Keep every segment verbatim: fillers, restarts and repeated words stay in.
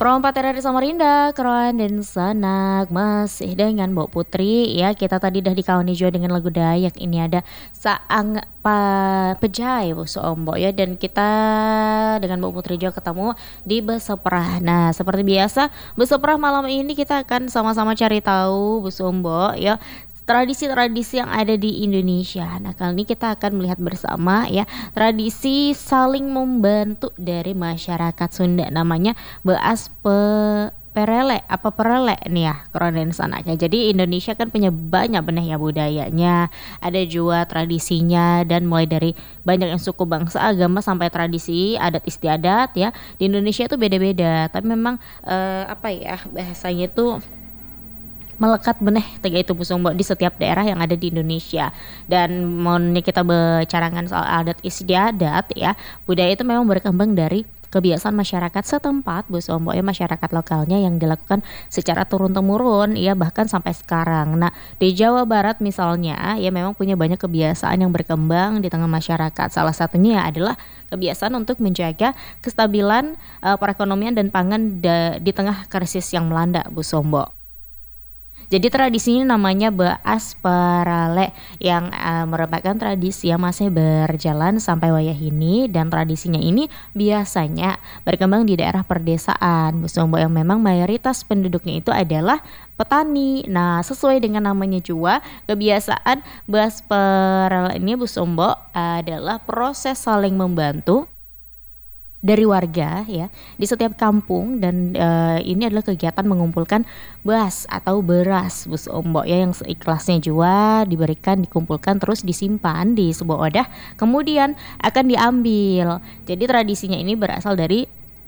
Perompak dari Samarinda, Keren dan Sanak masih dengan Mbok Putri ya. Kita tadi udah dikauni juga dengan lagu Dayak. Ini ada Saang pa Pejai Buso Ombok ya, dan kita dengan Mbok Putri juga ketemu di Beseprah. Nah, seperti biasa Beseprah malam ini kita akan sama-sama cari tahu Buso Ombok ya, tradisi-tradisi yang ada di Indonesia. Nah, kali ini kita akan melihat bersama ya tradisi saling membantu dari masyarakat Sunda, namanya Beas pe Perele apa Perele nih ya keren sananya. Jadi Indonesia kan punya banyak benih ya budayanya, ada juga tradisinya, dan mulai dari banyak yang suku bangsa agama sampai tradisi adat istiadat ya. Di Indonesia itu beda-beda, tapi memang eh, apa ya bahasanya itu melekat beneh tiga itu Busumbo di setiap daerah yang ada di Indonesia. Dan mau kita bicarakan soal adat istiadat ya, budaya itu memang berkembang dari kebiasaan masyarakat setempat Busumbo ya, masyarakat lokalnya yang dilakukan secara turun temurun ya, bahkan sampai sekarang. Nah, di Jawa Barat misalnya ya memang punya banyak kebiasaan yang berkembang di tengah masyarakat. Salah satunya adalah kebiasaan untuk menjaga kestabilan uh, perekonomian dan pangan da- di tengah krisis yang melanda Busumbo. Jadi tradisi ini namanya Beas Perale yang uh, merupakan tradisi yang masih berjalan sampai wayah ini, dan tradisinya ini biasanya berkembang di daerah perdesaan Busombo yang memang mayoritas penduduknya itu adalah petani. Nah, sesuai dengan namanya juga, kebiasaan Beas Perale ini Busombo adalah proses saling membantu dari warga ya di setiap kampung, dan uh, ini adalah kegiatan mengumpulkan beras atau beras Bus Ombok ya, yang seikhlasnya juga diberikan, dikumpulkan terus disimpan di sebuah wadah, kemudian akan diambil. Jadi tradisinya ini berasal dari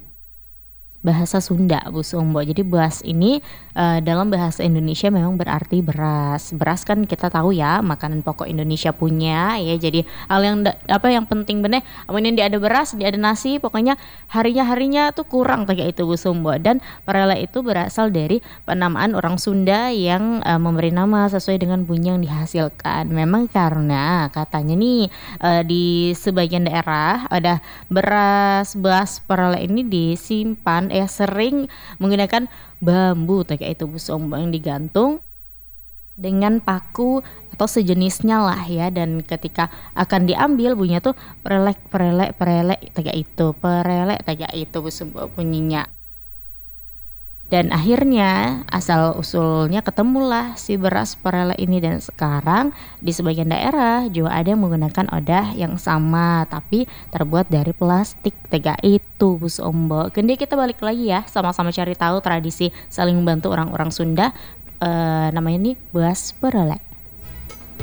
bahasa Sunda Busumbo. Jadi beras ini uh, dalam bahasa Indonesia memang berarti beras. Beras kan kita tahu ya makanan pokok Indonesia punya ya. Jadi hal yang da- apa yang penting bener, amun dia ada beras, dia ada nasi, pokoknya harinya-harinya tuh kurang kayak itu Busumbo. Dan perele itu berasal dari penamaan orang Sunda yang uh, memberi nama sesuai dengan bunyi yang dihasilkan. Memang karena katanya nih uh, di sebagian daerah ada beras beras perele ini disimpan eh sering menggunakan bambu kayak itu busung yang digantung dengan paku atau sejenisnya lah ya, dan ketika akan diambil bunyinya tuh perelek perelek perelek kayak itu perelek kayak itu busung bunyinya. Dan akhirnya asal usulnya ketemulah si beras perele ini, dan sekarang di sebagian daerah juga ada yang menggunakan odah yang sama tapi terbuat dari plastik tega itu Bus Ombo. Kemudian kita balik lagi ya, sama-sama cari tahu tradisi saling membantu orang-orang Sunda, e, namanya ini beras perele.